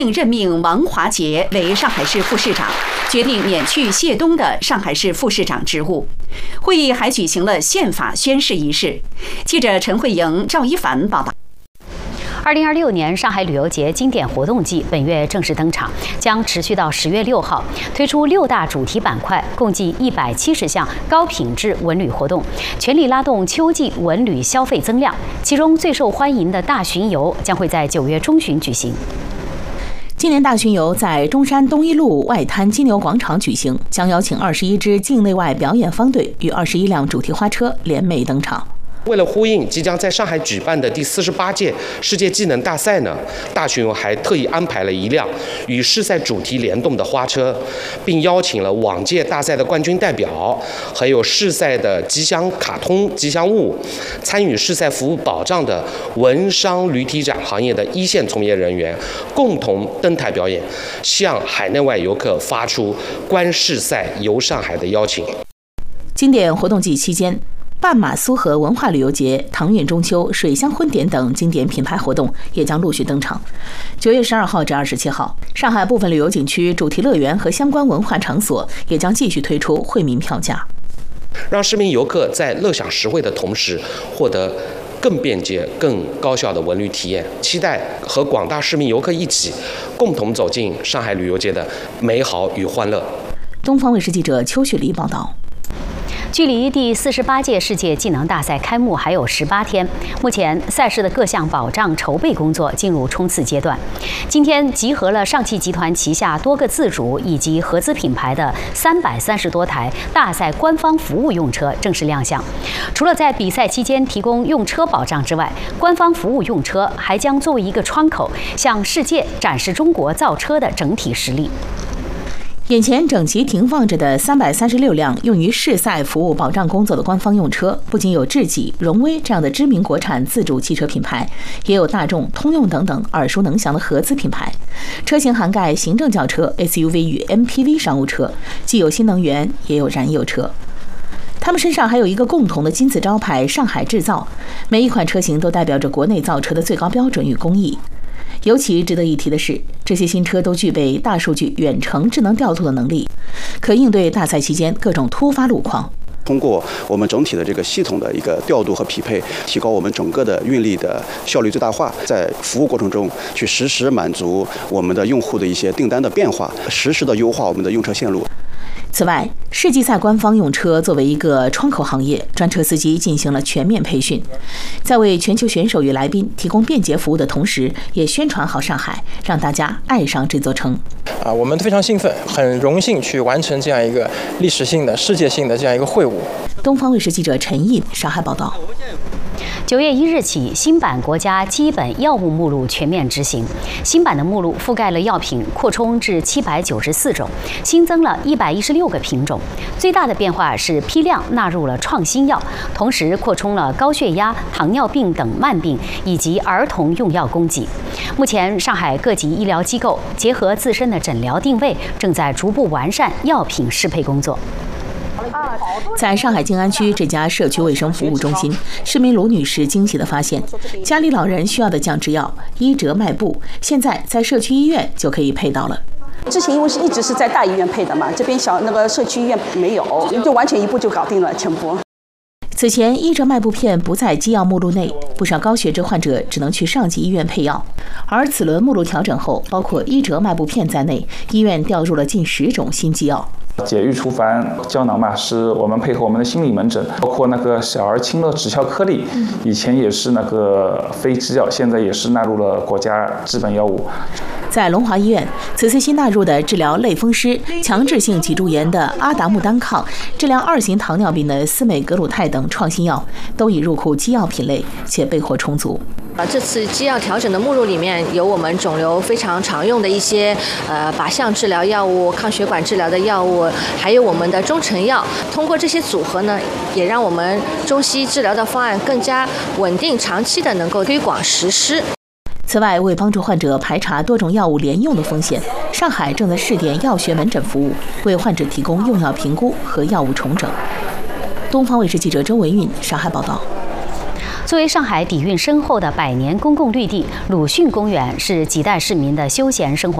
任命王华杰为上海市副市长，决定免去谢东的上海市副市长职务。会议还举行了宪法宣誓仪式。记者陈慧莹、赵一凡报道。 2026年上海旅游节经典活动季本月正式登场，将持续到10月6号，推出6大主题板块，共计170项高品质文旅活动，全力拉动秋季文旅消费增量。其中最受欢迎的大巡游将会在9月中旬举行。 今年大巡游在中山东一路外滩金牛广场举行，将邀请21支境内外表演方队与21辆主题花车联袂登场。 为了呼应即将在上海举办的第48届世界技能大赛呢，大巡游还特意安排了一辆与世赛主题联动的花车，并邀请了往届大赛的冠军代表，还有世赛的吉祥卡通吉祥物，参与世赛服务保障的文商旅体展行业的一线从业人员，共同登台表演，向海内外游客发出观世赛游上海的邀请。 经典活动季期间，半马苏荷文化旅游节、唐韵中秋、水乡婚典等经典品牌活动也将陆续登场。9月12号至27号，上海部分旅游景区、主题乐园和相关文化场所也将继续推出惠民票价， 让市民游客在乐享实惠的同时，获得更便捷、更高效的文旅体验。期待和广大市民游客一起，共同走进上海旅游节的美好与欢乐。 东方卫视记者邱雪梨报道。 距离第48届世界技能大赛开幕还有18天，目前赛事的各项保障筹备工作进入冲刺阶段。今天集合了上汽集团旗下多个自主以及合资品牌的330多台大赛官方服务用车正式亮相。除了在比赛期间提供用车保障之外，官方服务用车还将作为一个窗口，向世界展示中国造车的整体实力。 眼前整齐停放着的336辆用于世赛服务保障工作的官方用车，不仅有智己、荣威这样的知名国产自主汽车品牌，也有大众、通用等等耳熟能详的合资品牌。车型涵盖行政轿车、SUV 与 MPV 商务车，既有新能源，也有燃油车。他们身上还有一个共同的金字招牌——上海制造。每一款车型都代表着国内造车的最高标准与工艺。尤其值得一提的是，这些新车都具备大数据远程智能调度的能力，可应对大赛期间各种突发路况。 通过我们整体的这个系统的一个调度和匹配，提高我们整个的运力的效率最大化，在服务过程中去实时满足我们的用户的一些订单的变化，实时的优化我们的用车线路。 此外，世纪赛官方用车作为一个窗口行业，专车司机进行了全面培训，在为全球选手与来宾提供便捷服务的同时，也宣传好上海，让大家爱上这座城。 我们非常兴奋，很荣幸去完成这样一个历史性的、世界性的这样一个会晤。 东方卫视记者陈毅上海报道。 9月1日起，新版国家基本药物目录全面执行。新版的目录覆盖了药品扩充至794种，新增了116个品种。最大的变化是批量纳入了创新药，同时扩充了高血压、糖尿病等慢病以及儿童用药供给。目前，上海各级医疗机构结合自身的诊疗定位，正在逐步完善药品适配工作。 在上海静安区这家社区卫生服务中心，市民卢女士惊喜地发现，家里老人需要的降脂药、伊折迈布，现在在社区医院就可以配到了。 之前因为一直是在大医院配的嘛，这边小那个社区医院没有，就完全一步就搞定了全部。 此前，伊折迈布片不在机药目录内，不少高血脂患者只能去上级医院配药。而此轮目录调整后，包括伊折迈布片在内，医院调入了近10种新机药。 解郁除烦胶囊嘛，是我们配合我们的心理门诊，包括那个小儿清乐止效颗粒，以前也是那个非制药，现在也是纳入了国家基本药物。 在龙华医院，此次新纳入的治疗类风湿、强制性脊柱炎的阿达木单抗、治疗2型糖尿病的司美格鲁肽等创新药，都已入库机药品类，且备货充足。 这次机药调整的目录里面有我们肿瘤非常常用的一些靶向治疗药物、抗血管治疗的药物，还有我们的中成药。通过这些组合呢，也让我们中西医治疗的方案更加稳定、长期的能够推广实施。 此外，为帮助患者排查多种药物联用的风险，上海正在试点药学门诊服务，为患者提供用药评估和药物重整。东方卫视记者周文运上海报道。 作为上海底蕴深厚的百年公共绿地，鲁迅公园是几代市民的休闲生活